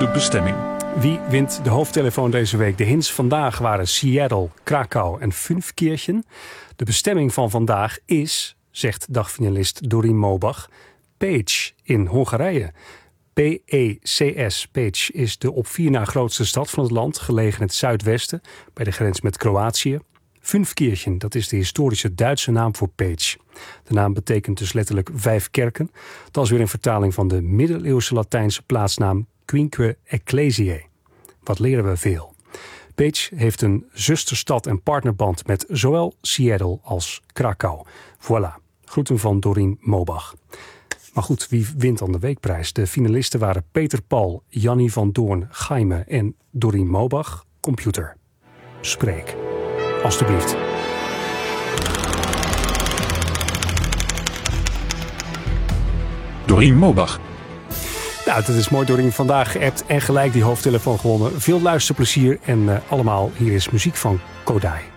de bestemming. Wie wint de hoofdtelefoon deze week? De hints vandaag waren Seattle, Krakau en Fünfkirchen. De bestemming van vandaag is, zegt dagfinalist Doreen Mobach, Pécs in Hongarije. Pécs, Pécs, is de op 4 na grootste stad van het land, gelegen in het zuidwesten, bij de grens met Kroatië. Fünfkirchen, dat is de historische Duitse naam voor Pécs. De naam betekent dus letterlijk 5 kerken. Dat is weer een vertaling van de middeleeuwse Latijnse plaatsnaam Quinque Ecclesiae. Wat leren we veel? Pécs heeft een zusterstad en partnerband met zowel Seattle als Krakau. Voilà, groeten van Doreen Mobach. Maar goed, wie wint dan de weekprijs? De finalisten waren Peter Paul, Jannie van Doorn, Jaime en Doreen Mobach. Computer, spreek. Alsjeblieft. Doreen Mobach. Nou, dat is mooi, Doreen. Vandaag geappt en gelijk die hoofdtelefoon gewonnen. Veel luisterplezier en allemaal, hier is muziek van Kodai.